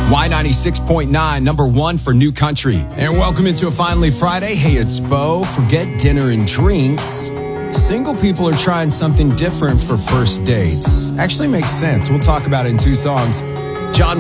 Y96.9, number one for New Country. And welcome into a Finally Friday. Hey, it's Bo. Forget dinner and drinks. Single people are trying something different for first dates. Actually makes sense. We'll talk about it in two songs. John